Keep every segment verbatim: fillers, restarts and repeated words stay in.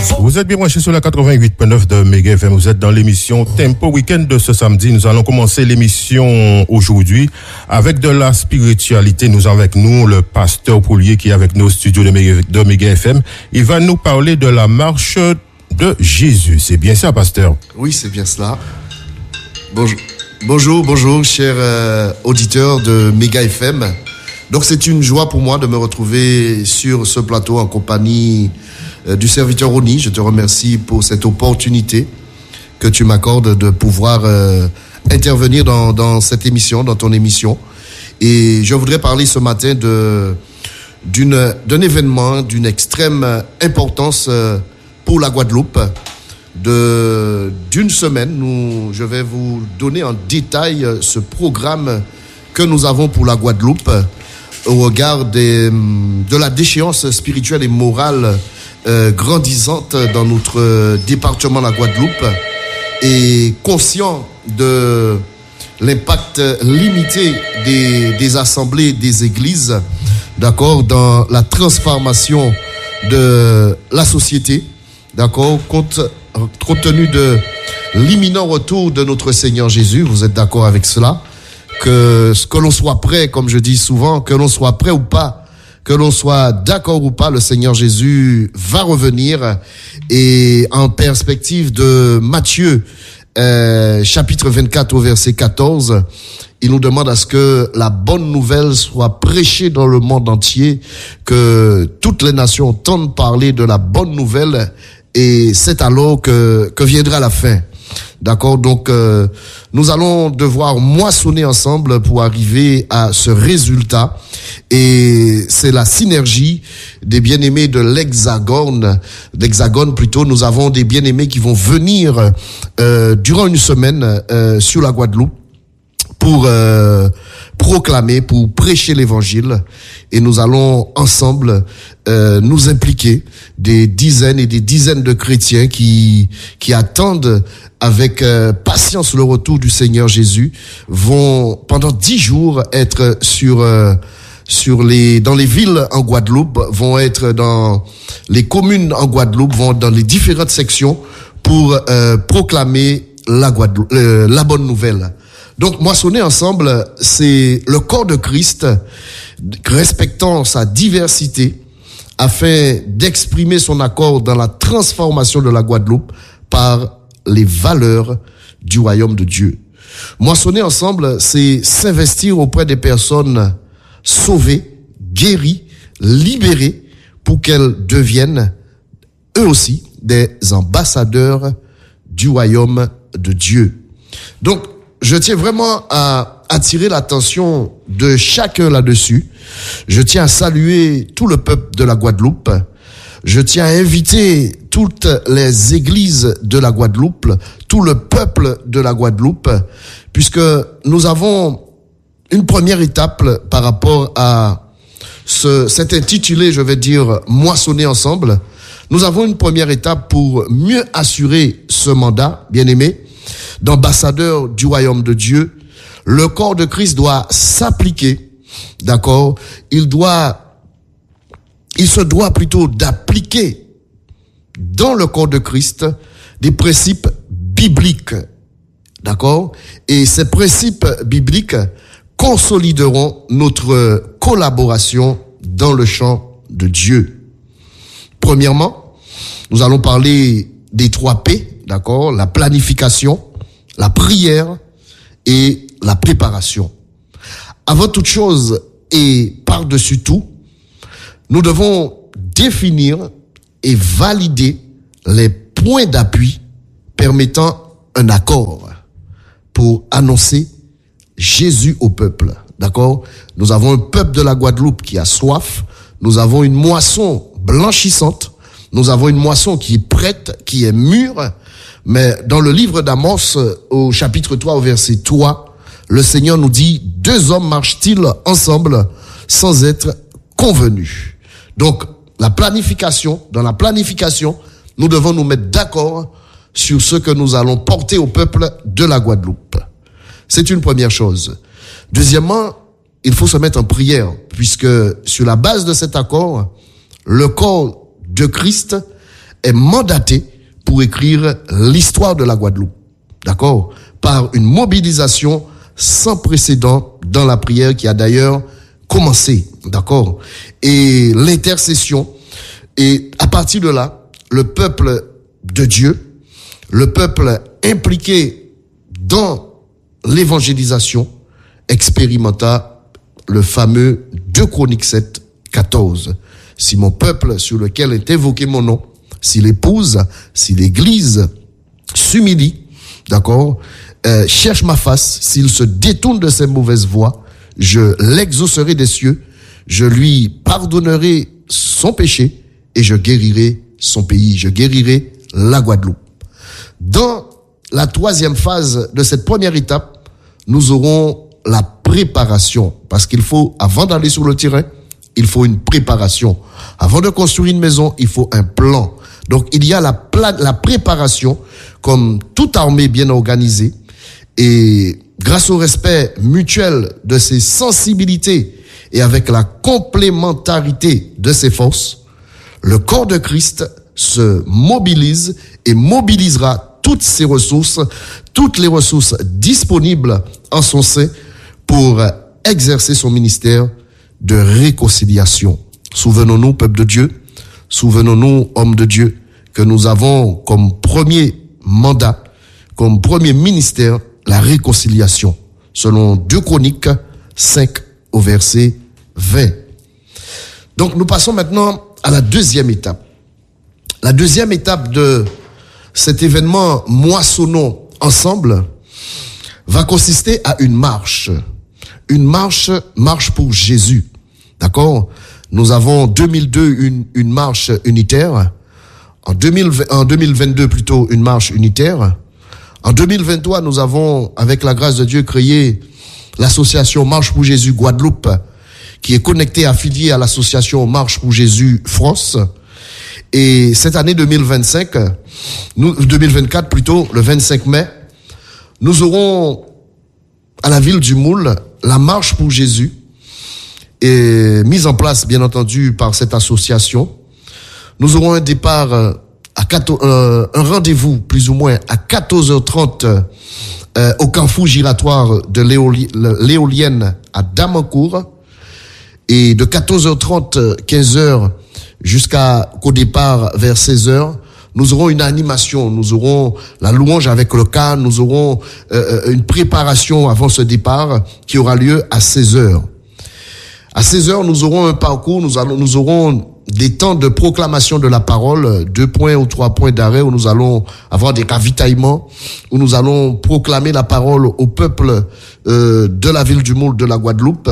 Vous êtes bien branchés sur la quatre-vingt-huit point neuf de Méga F M. Vous êtes dans l'émission Tempo Week-end de ce samedi. Nous allons commencer l'émission aujourd'hui avec de la spiritualité. Nous avons avec nous le pasteur Poulier qui est avec nous au studio de Méga, de Méga F M. Il va nous parler de la marche de Jésus. C'est bien ça, pasteur? Oui, c'est bien cela. Bonjour, bonjour, bonjour chers euh, auditeurs de Méga F M. Donc c'est une joie pour moi de me retrouver sur ce plateau en compagnie euh, du serviteur Ronnie. Je te remercie pour cette opportunité que tu m'accordes de pouvoir euh, intervenir dans, dans cette émission, dans ton émission. Et je voudrais parler ce matin de, d'une, d'un événement d'une extrême importance euh, pour la Guadeloupe. De, d'une semaine, nous, je vais vous donner en détail ce programme que nous avons pour la Guadeloupe au regard des, de la déchéance spirituelle et morale euh, grandissante dans notre département, la Guadeloupe, et conscient de l'impact limité des, des assemblées, des églises, d'accord, dans la transformation de la société, d'accord, compte, compte tenu de l'imminent retour de notre Seigneur Jésus. Vous êtes d'accord avec cela? Que, que l'on soit prêt, comme je dis souvent, que l'on soit prêt ou pas, que l'on soit d'accord ou pas, le Seigneur Jésus va revenir. Et en perspective de Matthieu, euh, chapitre vingt-quatre au verset quatorze, il nous demande à ce que la bonne nouvelle soit prêchée dans le monde entier, que toutes les nations entendent parler de la bonne nouvelle, et c'est alors que, que viendra la fin. D'accord, donc euh, nous allons devoir moissonner ensemble pour arriver à ce résultat, et c'est la synergie des bien-aimés de l'Hexagone, d'Hexagone plutôt. Nous avons des bien-aimés qui vont venir euh, durant une semaine euh, sur la Guadeloupe pour euh, proclamer, pour prêcher l'évangile, et nous allons ensemble euh, nous impliquer, des dizaines et des dizaines de chrétiens qui qui attendent avec euh, patience le retour du Seigneur Jésus, vont pendant dix jours être sur euh, sur les dans les villes en Guadeloupe, vont être dans les communes en Guadeloupe, vont dans les différentes sections pour euh, proclamer la Guadeloupe, euh, la bonne nouvelle. Donc, moissonner ensemble, c'est le corps de Christ, respectant sa diversité, afin d'exprimer son accord dans la transformation de la Guadeloupe par les valeurs du royaume de Dieu. Moissonner ensemble, c'est s'investir auprès des personnes sauvées, guéries, libérées, pour qu'elles deviennent, eux aussi, des ambassadeurs du royaume de Dieu. Donc, je tiens vraiment à attirer l'attention de chacun là-dessus. Je tiens à saluer tout le peuple de la Guadeloupe. Je tiens à inviter toutes les églises de la Guadeloupe, tout le peuple de la Guadeloupe, puisque nous avons une première étape par rapport à ce, cet intitulé, je vais dire, moissonner ensemble. Nous avons une première étape pour mieux assurer ce mandat, bien-aimé, d'ambassadeur du royaume de Dieu. Le corps de Christ doit s'appliquer, d'accord? Il doit, il se doit plutôt d'appliquer dans le corps de Christ des principes bibliques, d'accord? Et ces principes bibliques consolideront notre collaboration dans le champ de Dieu. Premièrement, nous allons parler des trois P, d'accord? La planification, la prière et la préparation. Avant toute chose et par-dessus tout, nous devons définir et valider les points d'appui permettant un accord pour annoncer Jésus au peuple. D'accord? Nous avons un peuple de la Guadeloupe qui a soif. Nous avons une moisson blanchissante. Nous avons une moisson qui est prête, qui est mûre. Mais dans le livre d'Amos, au chapitre trois, au verset trois, le Seigneur nous dit, deux hommes marchent-ils ensemble sans être convenus? Donc, la planification, dans la planification, nous devons nous mettre d'accord sur ce que nous allons porter au peuple de la Guadeloupe. C'est une première chose. Deuxièmement, il faut se mettre en prière, puisque sur la base de cet accord, le corps de Christ est mandaté pour écrire l'histoire de la Guadeloupe. D'accord? Par une mobilisation sans précédent dans la prière qui a d'ailleurs commencé. D'accord? Et l'intercession. Et à partir de là, le peuple de Dieu, le peuple impliqué dans l'évangélisation, expérimenta le fameux deux Chroniques sept, quatorze. Si mon peuple sur lequel est évoqué mon nom, si l'épouse, si l'église s'humilie, d'accord, euh, cherche ma face, s'il se détourne de ses mauvaises voies, je l'exaucerai des cieux, je lui pardonnerai son péché et je guérirai son pays, je guérirai la Guadeloupe. Dans la troisième phase de cette première étape, nous aurons la préparation, parce qu'il faut, avant d'aller sur le terrain, il faut une préparation. Avant de construire une maison, il faut un plan. Donc, il y a la, pla- la préparation, comme toute armée bien organisée, et grâce au respect mutuel de ses sensibilités et avec la complémentarité de ses forces, le corps de Christ se mobilise et mobilisera toutes ses ressources, toutes les ressources disponibles en son sein pour exercer son ministère de réconciliation. Souvenons-nous, peuple de Dieu, souvenons-nous, hommes de Dieu, que nous avons comme premier mandat, comme premier ministère, la réconciliation, selon deux Chroniques cinq au verset vingt. Donc nous passons maintenant à la deuxième étape. La deuxième étape de cet événement Moissonnons ensemble va consister à une marche. Une marche, marche pour Jésus. D'accord? Nous avons en deux mille deux une, une marche unitaire. En, deux mille, en deux mille vingt-deux plutôt une marche unitaire. En deux mille vingt-trois, nous avons, avec la grâce de Dieu, créé l'association Marche pour Jésus Guadeloupe, qui est connectée, affiliée à l'association Marche pour Jésus France. Et cette année deux mille vingt-cinq, nous, deux mille vingt-quatre plutôt, le vingt-cinq mai, nous aurons à la ville du Moule la Marche pour Jésus, et mise en place, bien entendu, par cette association. Nous aurons un départ à quatorze, euh, un rendez-vous plus ou moins à quatorze heures trente euh, au carrefour giratoire de l'éoli- l'éolienne à Damancourt, et de quatorze heures trente, quinze heures jusqu'à qu'au départ vers seize heures, nous aurons une animation, nous aurons la louange avec le cas, nous aurons euh, une préparation avant ce départ qui aura lieu à seize heures. À seize heures, nous aurons un parcours, nous allons, nous aurons des temps de proclamation de la parole, deux points ou trois points d'arrêt où nous allons avoir des ravitaillements, où nous allons proclamer la parole au peuple euh, de la ville du Moule, de la Guadeloupe.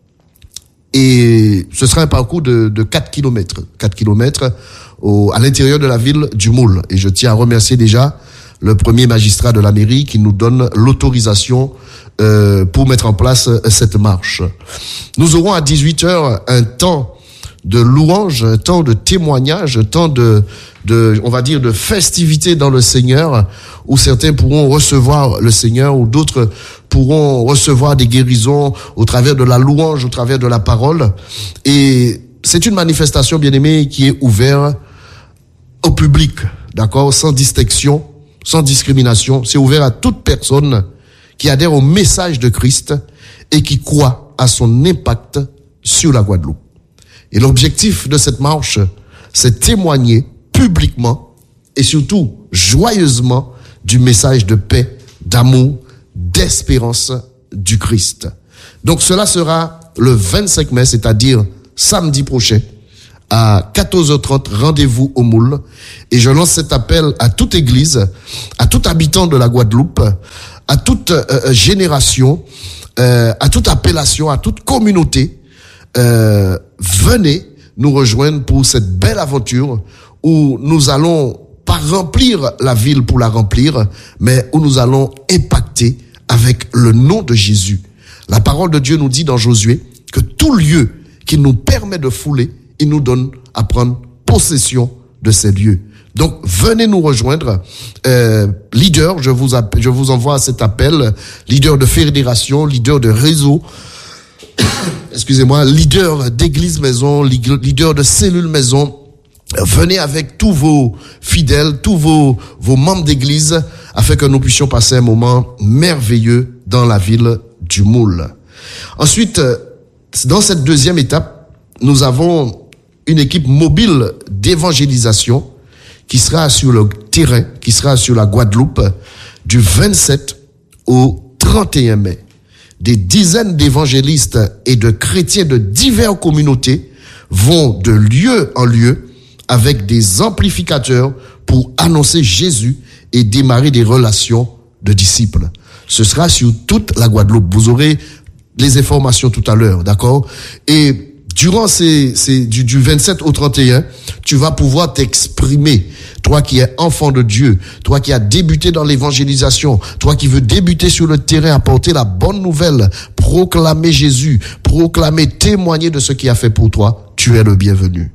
Et ce sera un parcours de, de quatre kilomètres. quatre kilomètres au, à l'intérieur de la ville du Moule. Et je tiens à remercier déjà le premier magistrat de la mairie qui nous donne l'autorisation euh, pour mettre en place cette marche. Nous aurons à dix-huit heures un temps de louange, un temps de témoignage, un temps de, de, on va dire, de festivité dans le Seigneur, où certains pourront recevoir le Seigneur, ou d'autres pourront recevoir des guérisons au travers de la louange, au travers de la parole. Et c'est une manifestation, bien aimée, qui est ouverte au public, d'accord, sans distinction, sans discrimination. C'est ouvert à toute personne qui adhère au message de Christ et qui croit à son impact sur la Guadeloupe. Et l'objectif de cette marche, c'est témoigner publiquement et surtout joyeusement du message de paix, d'amour, d'espérance du Christ. Donc cela sera le vingt-cinq mai, c'est-à-dire samedi prochain, à quatorze heures trente, rendez-vous au Moule. Et je lance cet appel à toute église, à tout habitant de la Guadeloupe, à toute euh, génération, euh, à toute appellation, à toute communauté. Euh, venez nous rejoindre pour cette belle aventure où nous allons pas remplir la ville pour la remplir, mais où nous allons impacter avec le nom de Jésus. La parole de Dieu nous dit dans Josué que tout lieu qu'il nous permet de fouler, il nous donne à prendre possession de ces lieux. Donc, venez nous rejoindre. Euh, leader, je vous, app- je vous envoie cet appel, leader de fédération, leader de réseau, excusez-moi, leader d'église maison, leader de cellule maison, venez avec tous vos fidèles, tous vos, vos membres d'église, afin que nous puissions passer un moment merveilleux dans la ville du Moule. Ensuite, dans cette deuxième étape, nous avons une équipe mobile d'évangélisation qui sera sur le terrain, qui sera sur la Guadeloupe, du vingt-sept au trente et un mai. Des dizaines d'évangélistes et de chrétiens de diverses communautés vont de lieu en lieu avec des amplificateurs pour annoncer Jésus et démarrer des relations de disciples. Ce sera sur toute la Guadeloupe. Vous aurez les informations tout à l'heure, d'accord? Et durant ces, ces du, du vingt-sept au trente et un, tu vas pouvoir t'exprimer. Toi qui es enfant de Dieu, toi qui as débuté dans l'évangélisation, toi qui veux débuter sur le terrain, apporter la bonne nouvelle, proclamer Jésus, proclamer, témoigner de ce qu'il a fait pour toi, tu es le bienvenu.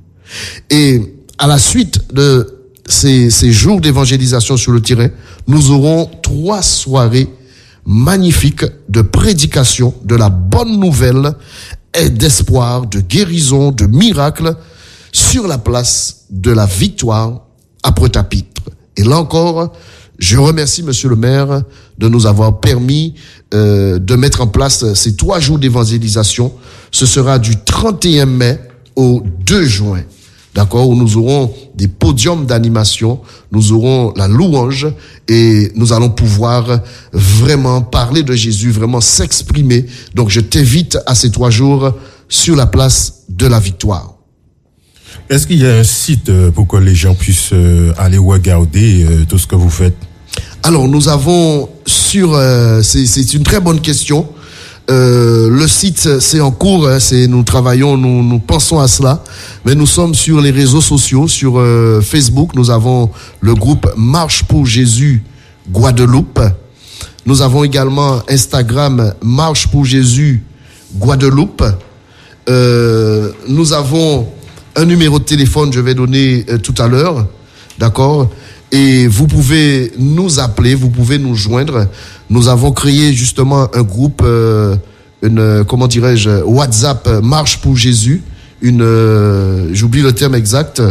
Et à la suite de ces, ces jours d'évangélisation sur le terrain, nous aurons trois soirées magnifiques de prédication de la bonne nouvelle et d'espoir, de guérison, de miracle sur la place de la victoire à Pointe-à-Pitre. Et là encore, je remercie Monsieur le maire de nous avoir permis euh, de mettre en place ces trois jours d'évangélisation. Ce sera du trente et un mai au deux juin. D'accord, où nous aurons des podiums d'animation, nous aurons la louange et nous allons pouvoir vraiment parler de Jésus, vraiment s'exprimer. Donc je t'invite à ces trois jours sur la place de la victoire. Est-ce qu'il y a un site pour que les gens puissent aller regarder tout ce que vous faites? Alors nous avons sur, euh, c'est, c'est une très bonne question. Euh, le site, c'est en cours, hein, c'est, nous travaillons, nous, nous pensons à cela, mais nous sommes sur les réseaux sociaux, sur euh, Facebook, nous avons le groupe Marche pour Jésus Guadeloupe. Nous avons également Instagram Marche pour Jésus Guadeloupe. Euh, nous avons un numéro de téléphone, je vais donner euh, tout à l'heure, d'accord? Et vous pouvez nous appeler, vous pouvez nous joindre. Nous avons créé justement un groupe, euh, une, comment dirais-je, WhatsApp Marche pour Jésus. Une, euh, j'oublie le terme exact,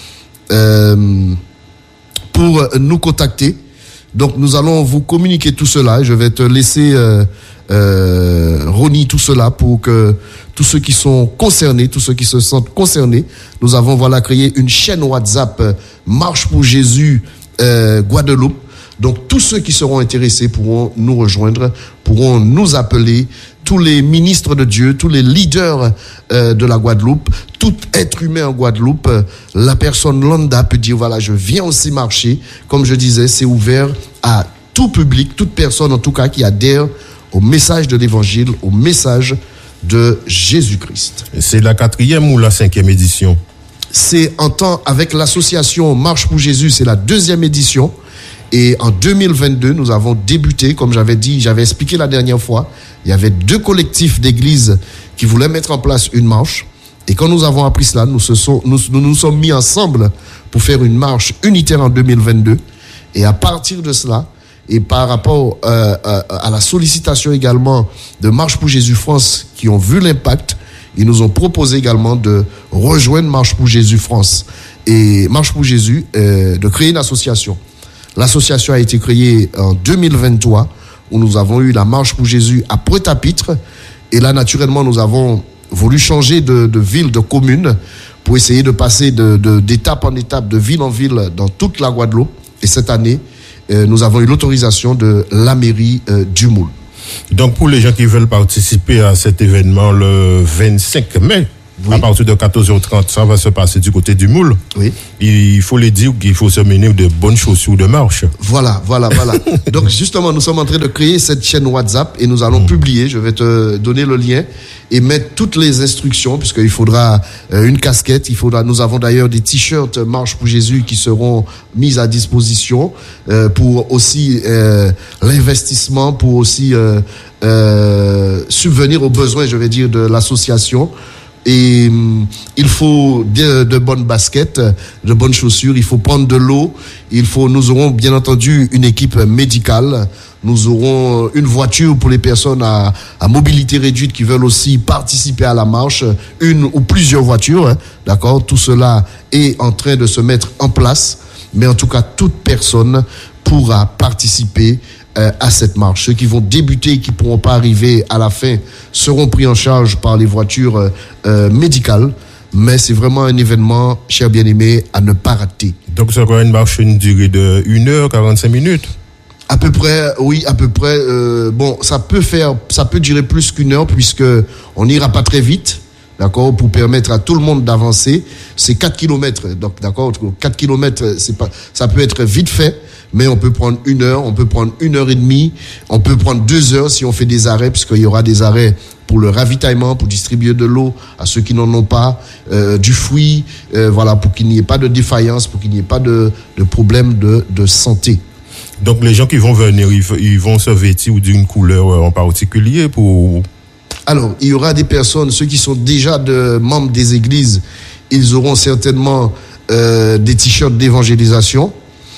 euh, pour nous contacter. Donc nous allons vous communiquer tout cela. Je vais te laisser, euh, euh, Ronnie, tout cela pour que tous ceux qui sont concernés, tous ceux qui se sentent concernés, nous avons voilà créé une chaîne WhatsApp euh, Marche pour Jésus euh, Guadeloupe. Donc tous ceux qui seront intéressés pourront nous rejoindre, pourront nous appeler. Tous les ministres de Dieu, tous les leaders euh, de la Guadeloupe, tout être humain en Guadeloupe, euh, la personne lambda peut dire voilà, je viens aussi marcher. Comme je disais, c'est ouvert à tout public, toute personne en tout cas qui adhère au message de l'Évangile, au message de Jésus-Christ. C'est la quatrième ou la cinquième édition? C'est en temps avec l'association Marche pour Jésus, c'est la deuxième édition. Et en deux mille vingt-deux, nous avons débuté, comme j'avais dit, j'avais expliqué la dernière fois, il y avait deux collectifs d'églises qui voulaient mettre en place une marche. Et quand nous avons appris cela, nous, se sont, nous, nous nous sommes mis ensemble pour faire une marche unitaire en deux mille vingt-deux. Et à partir de cela, et par rapport euh, euh, à la sollicitation également de Marche pour Jésus France, qui ont vu l'impact, ils nous ont proposé également de rejoindre Marche pour Jésus France. Et Marche pour Jésus, euh, de créer une association. L'association a été créée en deux mille vingt-trois, où nous avons eu la Marche pour Jésus à Pointe-à-Pitre. Et là, naturellement, nous avons voulu changer de, de ville, de commune, pour essayer de passer de, de, d'étape en étape, de ville en ville, dans toute la Guadeloupe. Et cette année, euh, nous avons eu l'autorisation de la mairie euh, du Moule. Donc, pour les gens qui veulent participer à cet événement le vingt-cinq mai, oui, à partir de quatorze heures trente, ça va se passer du côté du Moule. Oui. Il faut les dire qu'il faut se mener de bonnes chaussures de marche. Voilà, voilà, voilà. Donc, justement, nous sommes en train de créer cette chaîne WhatsApp et nous allons mmh. publier, je vais te donner le lien et mettre toutes les instructions, puisqu'il faudra euh, une casquette, il faudra, nous avons d'ailleurs des t-shirts Marche pour Jésus qui seront mis à disposition euh, pour aussi euh, l'investissement, pour aussi euh, euh, subvenir aux besoins, je vais dire, de l'association. Et hum, il faut de, de bonnes baskets, de bonnes chaussures, il faut prendre de l'eau, il faut, nous aurons bien entendu une équipe médicale. Nous aurons une voiture pour les personnes à, à mobilité réduite qui veulent aussi participer à la marche, une ou plusieurs voitures, hein, d'accord? Tout cela est en train de se mettre en place, mais en tout cas, toute personne pourra participer euh, à cette marche. Ceux qui vont débuter et qui ne pourront pas arriver à la fin seront pris en charge par les voitures euh, médicales, mais c'est vraiment un événement, chers bien-aimés, à ne pas rater. Donc, ça aura une marche, une durée de une heure quarante-cinq minutes? À peu près, oui, à peu près. Euh, bon, ça peut faire, ça peut durer plus qu'une heure puisque on n'ira pas très vite, d'accord, pour permettre à tout le monde d'avancer. C'est quatre kilomètres, donc d'accord, quatre kilomètres, c'est pas, ça peut être vite fait, mais on peut prendre une heure, on peut prendre une heure et demie, on peut prendre deux heures si on fait des arrêts, puisqu'il y aura des arrêts pour le ravitaillement, pour distribuer de l'eau à ceux qui n'en ont pas, euh, du fruit, euh, voilà, pour qu'il n'y ait pas de défaillance, pour qu'il n'y ait pas de, de problème de, de santé. Donc les gens qui vont venir, ils vont se vêtir d'une couleur en particulier pour... Alors, il y aura des personnes, ceux qui sont déjà de membres des églises, ils auront certainement euh, des t-shirts d'évangélisation.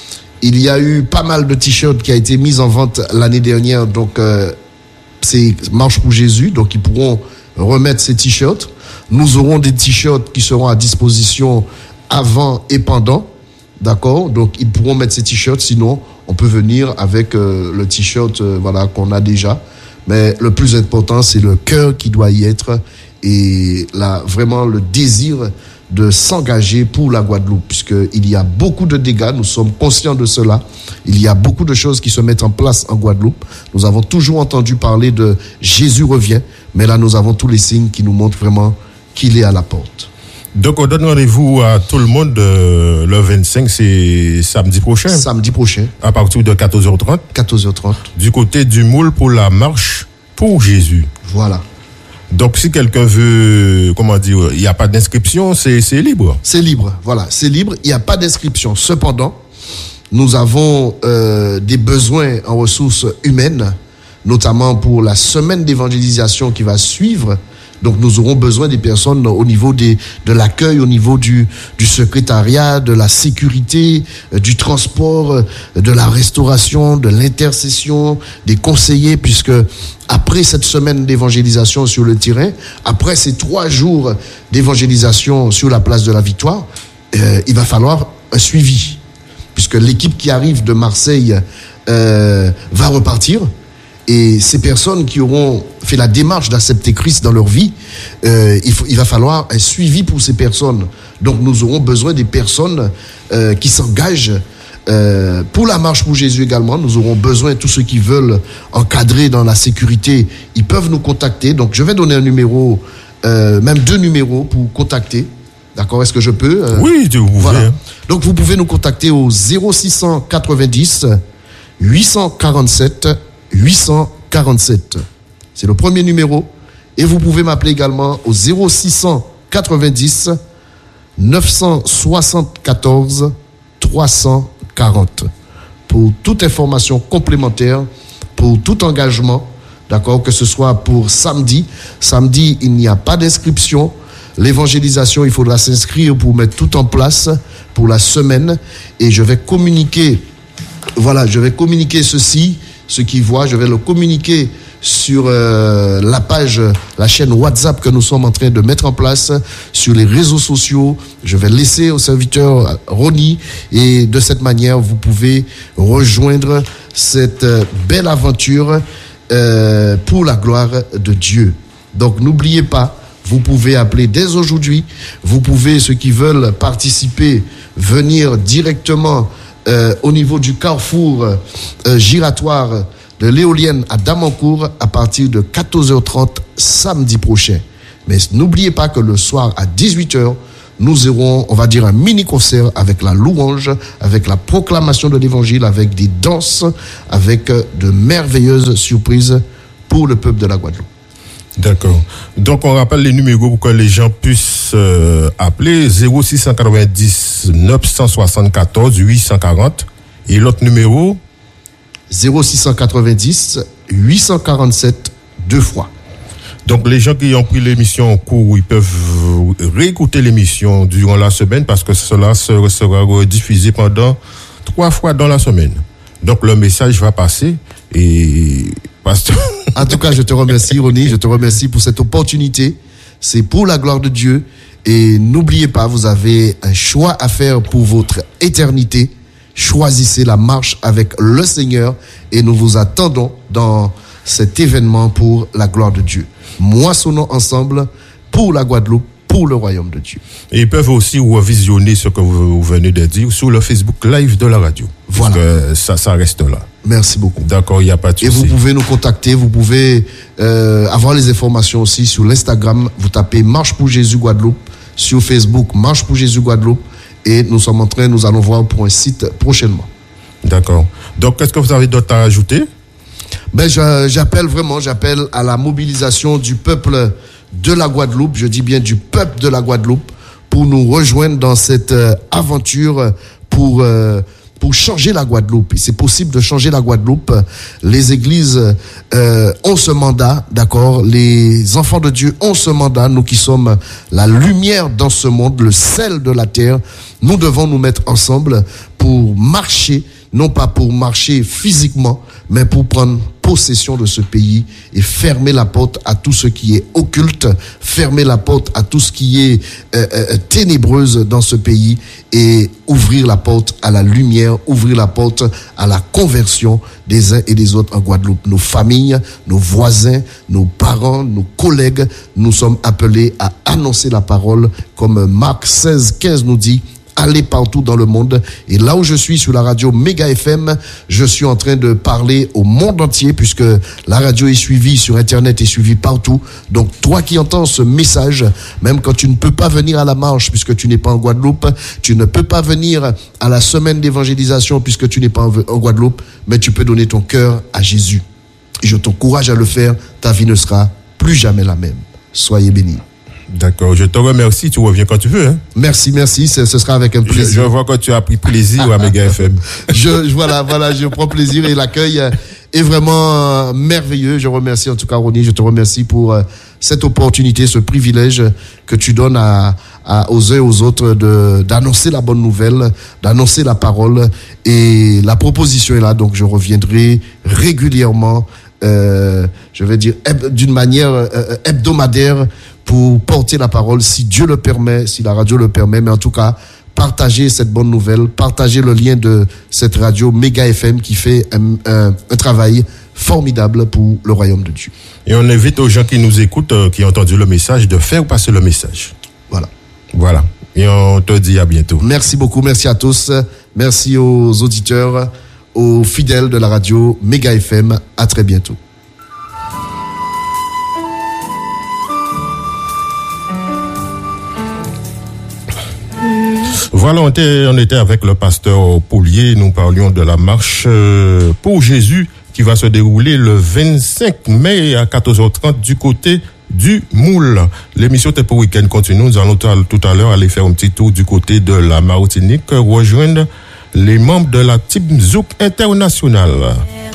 Il y a eu pas mal de t-shirts qui a été mis en vente l'année dernière, donc euh, c'est Marche pour Jésus, donc ils pourront remettre ces t-shirts. Nous aurons des t-shirts qui seront à disposition avant et pendant, d'accord? Donc ils pourront mettre ces t-shirts, sinon on peut venir avec euh, le t-shirt euh, voilà, qu'on a déjà. Mais le plus important, c'est le cœur qui doit y être et là, vraiment le désir de s'engager pour la Guadeloupe, puisqu'il y a beaucoup de dégâts, nous sommes conscients de cela. Il y a beaucoup de choses qui se mettent en place en Guadeloupe. Nous avons toujours entendu parler de Jésus revient, mais là, nous avons tous les signes qui nous montrent vraiment qu'il est à la porte. Donc, on donne rendez-vous à tout le monde euh, le vingt-cinq, c'est samedi prochain. Samedi prochain. À partir de quatorze heures trente. quatorze heures trente. Du côté du Moule pour la marche pour Jésus. Voilà. Donc, si quelqu'un veut, comment dire, il n'y a pas d'inscription, c'est, c'est libre. C'est libre, voilà, c'est libre, il n'y a pas d'inscription. Cependant, nous avons euh, des besoins en ressources humaines, notamment pour la semaine d'évangélisation qui va suivre. Donc, nous aurons besoin des personnes au niveau des, de l'accueil, au niveau du, du secrétariat, de la sécurité, euh, du transport, euh, de la restauration, de l'intercession, des conseillers, puisque après cette semaine d'évangélisation sur le terrain, après ces trois jours d'évangélisation sur la place de la Victoire, euh, il va falloir un suivi, puisque l'équipe qui arrive de Marseille euh, va repartir. Et ces personnes qui auront fait la démarche d'accepter Christ dans leur vie, euh, il, faut, il va falloir un suivi pour ces personnes. Donc nous aurons besoin des personnes euh, qui s'engagent euh, pour la marche pour Jésus également. Nous aurons besoin de tous ceux qui veulent encadrer dans la sécurité. Ils peuvent nous contacter. Donc je vais donner un numéro, euh, même deux numéros pour contacter. D'accord, est-ce que je peux euh, Oui, vous pouvez. Voilà. Donc vous pouvez nous contacter au zéro six cent quatre-vingt-dix huit cent quarante-sept huit cent quarante-sept. C'est le premier numéro. Et vous pouvez m'appeler également au zéro six cent quatre-vingt-dix neuf cent soixante-quatorze trois cent quarante. Pour toute information complémentaire, pour tout engagement, d'accord, que ce soit pour samedi. Samedi, il n'y a pas d'inscription. L'évangélisation, il faudra s'inscrire pour mettre tout en place pour la semaine. Et je vais communiquer, voilà, je vais communiquer ceci. Ceux qui voient, je vais le communiquer sur euh, la page, la chaîne WhatsApp que nous sommes en train de mettre en place, sur les réseaux sociaux. Je vais laisser au serviteur Ronnie et de cette manière, vous pouvez rejoindre cette euh, belle aventure euh, pour la gloire de Dieu. Donc n'oubliez pas, vous pouvez appeler dès aujourd'hui. Vous pouvez, ceux qui veulent participer, venir directement Euh, au niveau du carrefour euh, giratoire de l'éolienne à Damancourt à partir de quatorze heures trente samedi prochain. Mais n'oubliez pas que le soir à dix-huit heures, nous aurons, on va dire, un mini-concert avec la louange, avec la proclamation de l'évangile, avec des danses, avec euh, de merveilleuses surprises pour le peuple de la Guadeloupe. D'accord. Donc, on rappelle les numéros pour que les gens puissent euh, appeler zéro six cent quatre-vingt-dix neuf cent soixante-quatorze huit cent quarante et l'autre numéro zéro six cent quatre-vingt-dix huit cent quarante-sept deux fois. Donc, les gens qui ont pris l'émission en cours, ils peuvent réécouter l'émission durant la semaine parce que cela sera diffusé pendant trois fois dans la semaine. Donc, le message va passer Et pasteur. En tout cas, je te remercie, Ronnie, je te remercie pour cette opportunité. C'est pour la gloire de Dieu. Et n'oubliez pas, vous avez un choix à faire pour votre éternité. Choisissez la marche avec le Seigneur et nous vous attendons dans cet événement pour la gloire de Dieu. Moissonnons ensemble pour la Guadeloupe, pour le royaume de Dieu. Et ils peuvent aussi revisionner ce que vous venez de dire sur le Facebook Live de la radio. Voilà. Parce que ça, ça reste là. Merci beaucoup. D'accord, il n'y a pas de souci. Et vous pouvez nous contacter, vous pouvez euh, avoir les informations aussi sur l'Instagram. Vous tapez Marche pour Jésus Guadeloupe. Sur Facebook, Marche pour Jésus Guadeloupe. Et nous sommes en train, nous allons voir pour un site prochainement. D'accord. Donc, qu'est-ce que vous avez d'autre à ajouter? Ben, je, j'appelle vraiment, j'appelle à la mobilisation du peuple de la Guadeloupe, je dis bien du peuple de la Guadeloupe, pour nous rejoindre dans cette euh, aventure pour euh, pour changer la Guadeloupe. Et c'est possible de changer la Guadeloupe. Les églises euh, ont ce mandat, d'accord? Les enfants de Dieu ont ce mandat. Nous qui sommes la lumière dans ce monde, le sel de la terre, nous devons nous mettre ensemble pour marcher, non pas pour marcher physiquement, mais pour prendre possession de ce pays et fermer la porte à tout ce qui est occulte, fermer la porte à tout ce qui est euh, euh, ténébreuse dans ce pays et ouvrir la porte à la lumière, ouvrir la porte à la conversion des uns et des autres en Guadeloupe. Nos familles, nos voisins, nos parents, nos collègues, nous sommes appelés à annoncer la parole comme Marc seize, quinze nous dit. Aller partout dans le monde. Et là où je suis sur la radio Méga F M, je suis en train de parler au monde entier puisque la radio est suivie sur Internet, est suivie partout. Donc toi qui entends ce message, même quand tu ne peux pas venir à la marche puisque tu n'es pas en Guadeloupe, tu ne peux pas venir à la semaine d'évangélisation puisque tu n'es pas en, en Guadeloupe, mais tu peux donner ton cœur à Jésus. Et je t'encourage à le faire, ta vie ne sera plus jamais la même. Soyez bénis. D'accord, je te remercie, tu reviens quand tu veux. Hein? Merci, merci, ce, ce sera avec un plaisir. Je, je vois que tu as pris plaisir à Méga F M. je, je, voilà, voilà, je prends plaisir et l'accueil est vraiment merveilleux. Je remercie en tout cas, Ronnie, je te remercie pour cette opportunité, ce privilège que tu donnes à, à, aux uns et aux autres de, d'annoncer la bonne nouvelle, d'annoncer la parole. Et la proposition est là, donc je reviendrai régulièrement, euh, je vais dire d'une manière euh, hebdomadaire, pour porter la parole, si Dieu le permet, si la radio le permet, mais en tout cas, partager cette bonne nouvelle, partager le lien de cette radio Méga F M qui fait un, un, un travail formidable pour le royaume de Dieu. Et on invite aux gens qui nous écoutent, euh, qui ont entendu le message, de faire passer le message. Voilà. Voilà. Et on te dit à bientôt. Merci beaucoup, merci à tous. Merci aux auditeurs, aux fidèles de la radio Méga F M. À très bientôt. Voilà, on était, on était avec le pasteur Paulier. Nous parlions de la marche pour Jésus qui va se dérouler le vingt-cinq mai à quatorze heures trente du côté du Moule. L'émission Tempo Week-end continue. Nous allons tout à l'heure aller faire un petit tour du côté de la Martinique, rejoindre les membres de la Team Zouk International.